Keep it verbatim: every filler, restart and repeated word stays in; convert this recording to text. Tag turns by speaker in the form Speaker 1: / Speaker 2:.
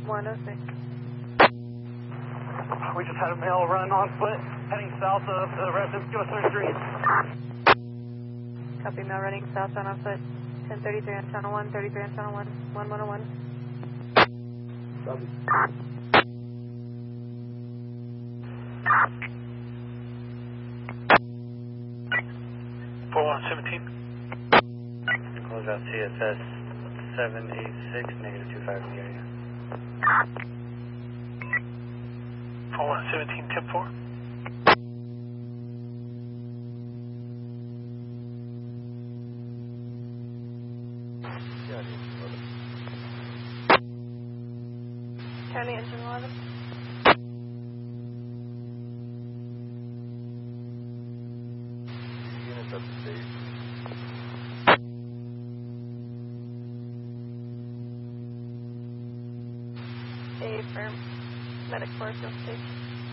Speaker 1: one oh six.
Speaker 2: We just had a male run on foot, heading south of the residence. Give us their street.
Speaker 1: Copy, male running southbound on foot. ten thirty-three on channel one, thirty-three on channel one, one one oh one.
Speaker 3: Copy.
Speaker 2: four one seventeen.
Speaker 4: Close out C S S seven eight six, negative two five in the area.
Speaker 2: four one seventeen, tip four.
Speaker 1: County engine eleven.
Speaker 3: Units up to stage.
Speaker 1: A firm. Medic force on stage.